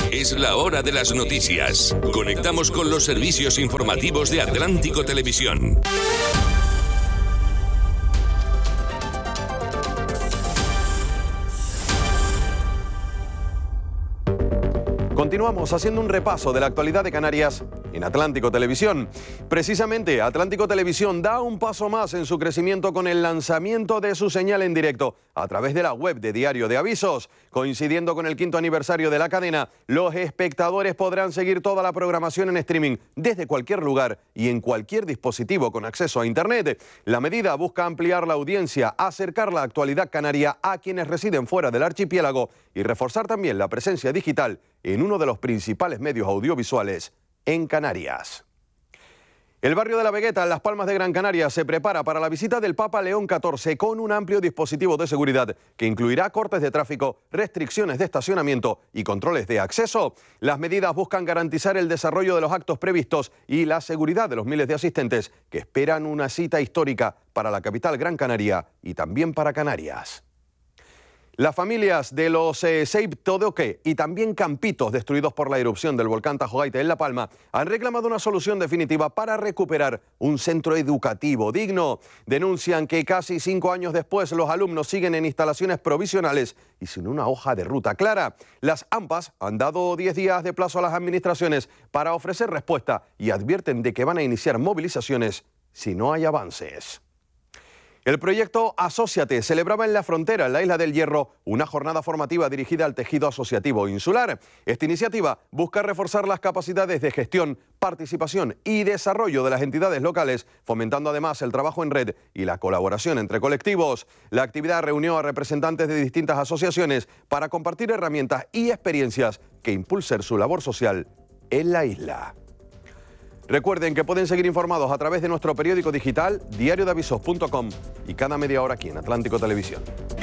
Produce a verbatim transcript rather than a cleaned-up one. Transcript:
Es la hora de las noticias. Conectamos con los servicios informativos de Atlántico Televisión. Continuamos haciendo un repaso de la actualidad de Canarias en Atlántico Televisión. Precisamente, Atlántico Televisión da un paso más en su crecimiento con el lanzamiento de su señal en directo a través de la web de Diario de Avisos. Coincidiendo con el quinto aniversario de la cadena, los espectadores podrán seguir toda la programación en streaming desde cualquier lugar y en cualquier dispositivo con acceso a Internet. La medida busca ampliar la audiencia, acercar la actualidad canaria a quienes residen fuera del archipiélago y reforzar también la presencia digital en uno de los principales medios audiovisuales en Canarias. El barrio de La Vegueta, en Las Palmas de Gran Canaria, se prepara para la visita del Papa León catorce con un amplio dispositivo de seguridad que incluirá cortes de tráfico, restricciones de estacionamiento y controles de acceso. Las medidas buscan garantizar el desarrollo de los actos previstos y la seguridad de los miles de asistentes que esperan una cita histórica para la capital Gran Canaria y también para Canarias. Las familias de los eh, Save Todoque y también campitos destruidos por la erupción del volcán Tajogaite en La Palma han reclamado una solución definitiva para recuperar un centro educativo digno. Denuncian que casi cinco años después los alumnos siguen en instalaciones provisionales y sin una hoja de ruta clara. Las AMPAs han dado diez días de plazo a las administraciones para ofrecer respuesta y advierten de que van a iniciar movilizaciones si no hay avances. El proyecto Asóciate celebraba en La Frontera, en la Isla del Hierro, una jornada formativa dirigida al tejido asociativo insular. Esta iniciativa busca reforzar las capacidades de gestión, participación y desarrollo de las entidades locales, fomentando además el trabajo en red y la colaboración entre colectivos. La actividad reunió a representantes de distintas asociaciones para compartir herramientas y experiencias que impulsen su labor social en la isla. Recuerden que pueden seguir informados a través de nuestro periódico digital diario de avisos punto com y cada media hora aquí en Atlántico Televisión.